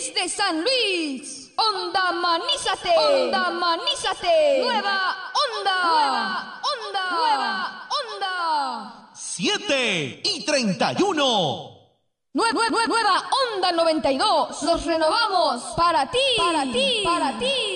Desde San Luis, Onda Manízate. Onda Manízate. Nueva onda. Nueva onda. Nueva onda. 7:31. Nueva onda 92. Nos renovamos para ti. Para ti. Para ti.